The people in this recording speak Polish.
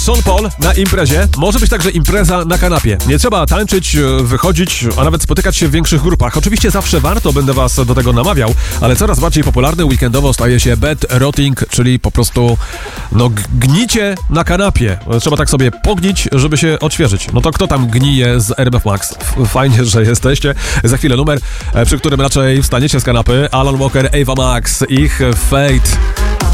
Sean Paul na imprezie. Może być także impreza na kanapie. Nie trzeba tańczyć, wychodzić, a nawet spotykać się w większych grupach. Oczywiście zawsze warto, będę was do tego namawiał, ale coraz bardziej popularny weekendowo staje się bed rotting, czyli po prostu gnicie na kanapie. Trzeba tak sobie pognić, żeby się odświeżyć. No to kto tam gnije z RMF Max? Fajnie, że jesteście. Za chwilę numer, przy którym raczej wstaniecie z kanapy. Alan Walker, Ava Max, ich Fate.